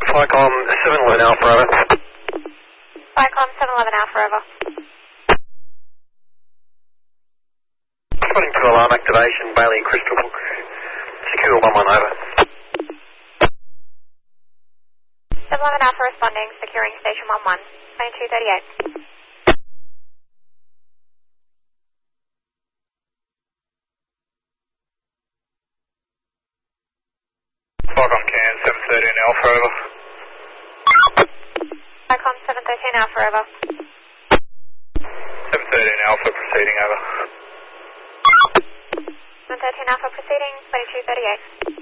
Flycom 711 Alpha, over. Flycom 711 Alpha, over. Responding to alarm activation, Bailey Crystal. Secure 11, over. 711 Alpha responding, securing station 11, 2238. Flycom can 713 Alpha, over. Flycom 713 Alpha, over. 713 Alpha proceeding, over. 713 Alpha proceeding, 2238.